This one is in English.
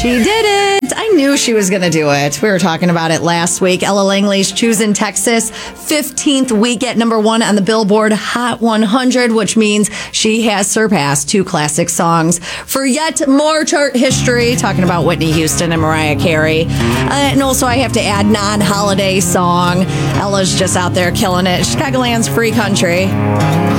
She did it. I knew she was going to do it. We were talking about it last week. Ella Langley's Choosing Texas, 15th week at number 1 on the Billboard Hot 100, which means she has surpassed 2 classic songs for yet more chart history. Talking about Whitney Houston and Mariah Carey. And also, I have to add non-holiday song. Ella's just out there killing it. Chicagoland's free country.